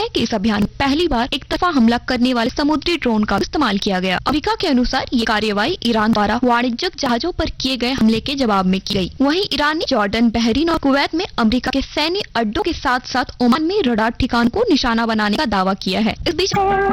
है कि इस अभियान में पहली बार एक तरफा हमला करने वाले समुद्री ड्रोन का इस्तेमाल किया गया। अमेरिका के अनुसार ये कार्यवाही ईरान द्वारा वाणिज्यिक जहाजों पर किए गए हमले के जवाब में की गई। वहीं ईरान ने जॉर्डन, बहरीन और कुवैत में अमेरिका के सैन्य अड्डों के साथ साथ ओमान में रडार ठिकानों को निशाना बनाने का दावा किया है। इस बीच